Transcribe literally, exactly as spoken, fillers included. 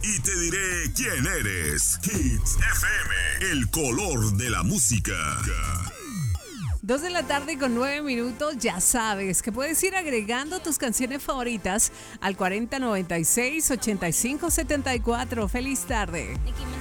y te diré quién eres. Hits F M, el color de la música. Dos de la tarde con nueve minutos. Ya sabes que puedes ir agregando tus canciones favoritas al cuarenta noventa y seis ochenta y cinco setenta y cuatro. Feliz tarde.